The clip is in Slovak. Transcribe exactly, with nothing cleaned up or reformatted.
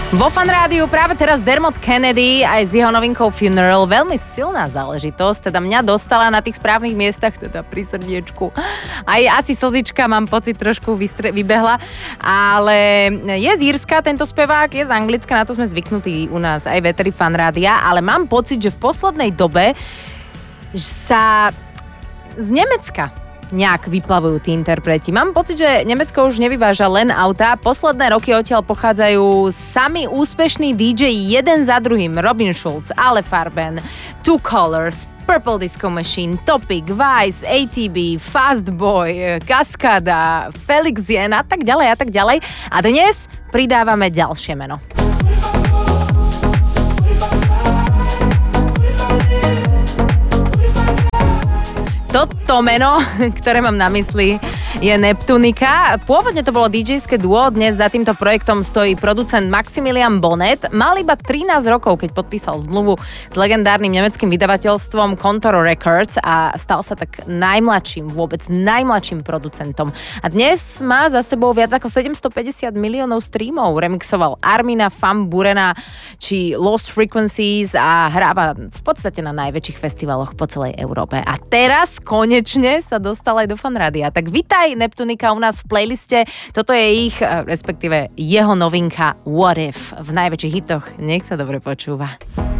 Vo Fan Rádiu práve teraz Dermot Kennedy aj s jeho novinkou Funeral. Veľmi silná záležitosť, teda mňa dostala na tých správnych miestach, teda pri srdiečku. Aj asi slzička, mám pocit, trošku vystre- vybehla. Ale je z Írska tento spevák, je z Anglicka, na to sme zvyknutí u nás aj veteri Fan Rádia, ale mám pocit, že v poslednej dobe sa z Nemecka nejak vyplavujú tí interpreti. Mám pocit, že Nemecko už nevyváža len autá. Posledné roky odtiaľ pochádzajú sami úspešní dý džej jeden za druhým. Robin Schulz, Ale Farben, Two Colors, Purple Disco Machine, Topic, Vice, á té bé, Fast Boy, Cascada, Felix Jen a tak ďalej a tak ďalej. A dnes pridávame ďalšie meno. Toto meno, ktoré mám na mysli, je Neptunika. Pôvodne to bolo dý džejské duo, dnes za týmto projektom stojí producent Maximilian Bonnet. Mal iba trinásť rokov, keď podpísal zmluvu s legendárnym nemeckým vydavateľstvom Contour Records a stal sa tak najmladším, vôbec najmladším producentom. A dnes má za sebou viac ako sedemstopäťdesiat miliónov streamov. Remixoval Armina, Van Burena či Lost Frequencies a hráva v podstate na najväčších festivaloch po celej Európe. A teraz konečne sa dostal aj do Fan Rádia. Tak vitaj Neptunika u nás v playliste. Toto je ich, respektíve jeho novinka What If v najväčších hitoch. Nech sa dobre počúva.